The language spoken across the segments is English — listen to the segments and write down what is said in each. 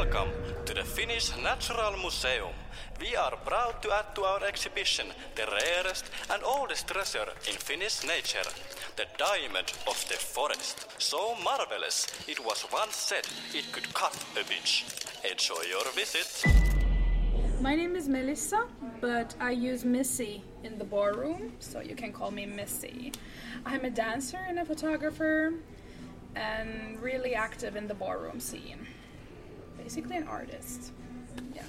Welcome to the Finnish Natural Museum. We are proud to add to our exhibition the rarest and oldest treasure in Finnish nature, the diamond of the forest. So marvelous, it was once said it could cut a bitch. Enjoy your visit. My name is Melissa, but I use Missy in the ballroom, so you can call me Missy. I'm a dancer and a photographer, and really active in the ballroom scene. Basically an artist. Yeah.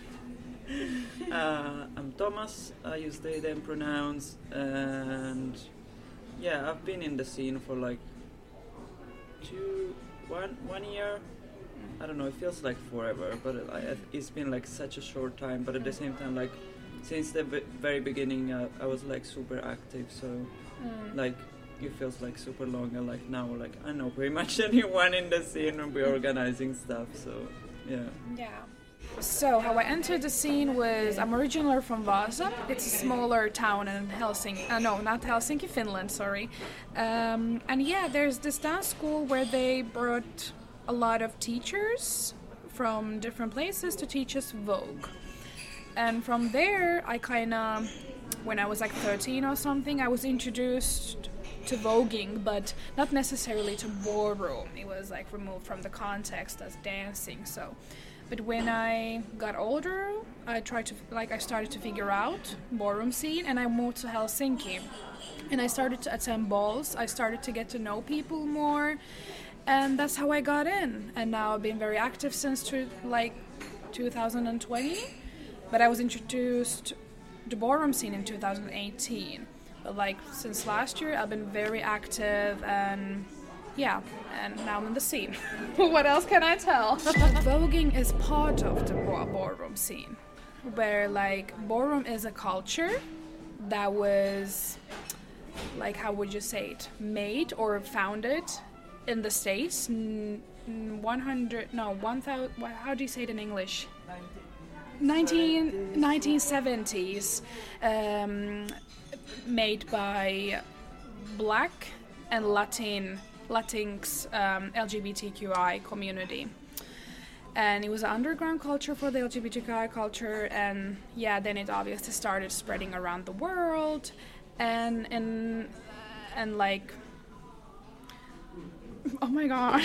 I'm Thomas, I use they, them pronouns, and yeah, I've been in the scene for like one year. I don't know, it feels like forever, but it's been like such a short time, but at the same time, like since the very beginning I was like super active, so like it feels like super long, and like now like I know pretty much anyone in the scene and we're organizing stuff, so yeah. So how I entered the scene was, I'm originally from Vasa. It's a smaller town in Helsinki, not Helsinki, Finland, sorry. And yeah, there's this dance school where they brought a lot of teachers from different places to teach us Vogue. And from there, I when I was like 13 or something, I was introduced to voguing, but not necessarily to ballroom. It was like removed from the context as dancing. But when I got older, I started to figure out ballroom scene, and I moved to Helsinki. And I started to attend balls. I started to get to know people more, and that's how I got in. And now I've been very active since 2020. But I was introduced to ballroom scene in 2018. But like since last year, I've been very active, and yeah, and now I'm in the scene. What else can I tell? Voguing is part of the ballroom scene, where like ballroom is a culture that was, like, how would you say it, made or founded in the States 1000, how do you say it in English? 1970s, made by Black and Latinx LGBTQI community. And it was an underground culture for the LGBTQI culture, and yeah, then it obviously started spreading around the world, and like, oh my god.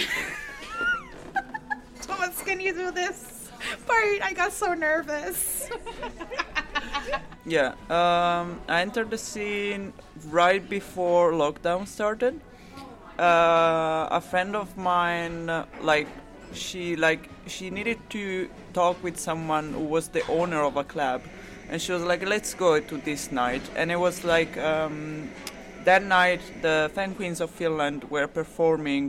Thomas, can you do this? Sorry, I got so nervous. Yeah, I entered the scene right before lockdown started. A friend of mine, she needed to talk with someone who was the owner of a club, and she was like, let's go to this night. And it was like, that night the Fan Queens of Finland were performing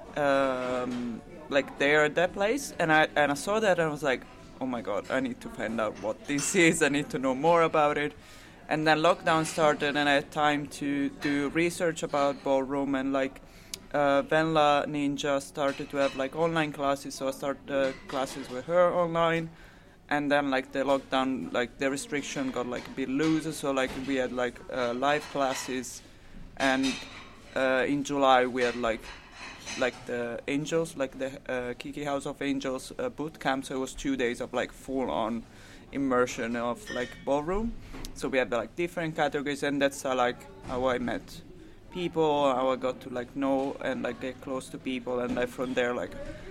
like there at that place, and I saw that, and I was like, oh my god, I need to find out what this is, I need to know more about it. And then lockdown started, and I had time to do research about ballroom, and like Venla Ninja started to have like online classes, so I started classes with her online. And then like the lockdown, like the restriction got like a bit looser, so like we had like live classes, and in July we had like the Angels, like the Kiki House of Angels boot camp, so it was 2 days of like full on immersion of like ballroom. So we had like different categories, and that's how I met people, how I got to like know and like get close to people, and from there like